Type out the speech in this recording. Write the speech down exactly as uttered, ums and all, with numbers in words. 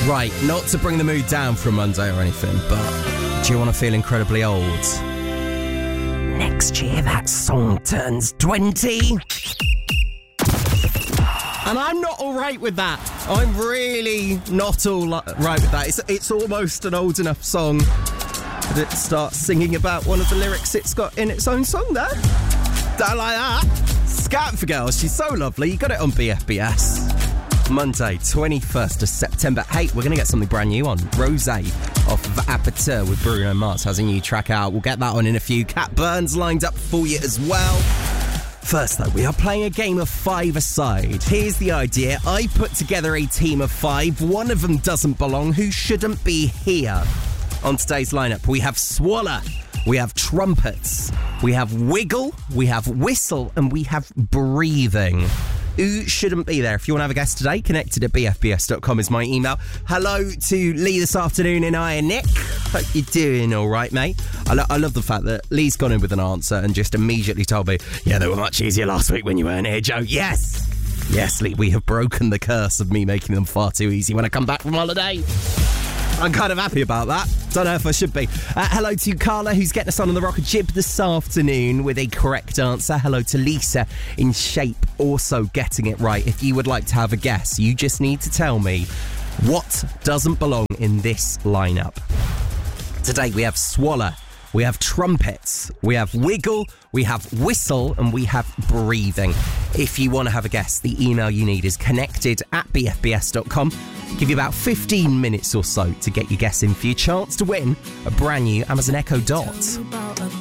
Right, not to bring the mood down for a Monday or anything, but do you want to feel incredibly old? Next year, that song turns twenty. And I'm not all right with that. I'm really not all li- right with that. It's, it's almost an old enough song that it starts singing about one of the lyrics it's got in its own song there. Don't like that. Scat for Girls, she's so lovely. You got it on B F B S. Monday, twenty-first of September. Hey, we're going to get something brand new on. Rosé off of Aperture with Bruno Mars has a new track out. We'll get that on in a few. Cat Burns lined up for you as well. First, though, we are playing a game of five-a-side. Here's the idea. I put together a team of five. One of them doesn't belong. Who shouldn't be here? On today's lineup, we have Swallow, we have Trumpets, we have Wiggle, we have Whistle, and we have Breathing. Who shouldn't be there? If you want to have a guess today, connected at b f b s dot com is my email. Hello to Lee this afternoon in Iron Nick. Hope you're doing all right, mate. I, lo- I love the fact that Lee's gone in with an answer and just immediately told me, yeah, they were much easier last week when you weren't here, Joe. Yes! Yes, Lee, we have broken the curse of me making them far too easy when I come back from holiday. I'm kind of happy about that. Don't know if I should be. Uh, hello to Carla, who's getting us on on the Rocket Jib this afternoon with a correct answer. Hello to Lisa in Shape, also getting it right. If you would like to have a guess, you just need to tell me what doesn't belong in this lineup. Today we have Swallow, we have Trumpets, we have Wiggle, we have Whistle, and we have Breathing. If you want to have a guess, the email you need is connected at b f b s dot com. Give you about fifteen minutes or so to get your guess in for your chance to win a brand new Amazon Echo Dot.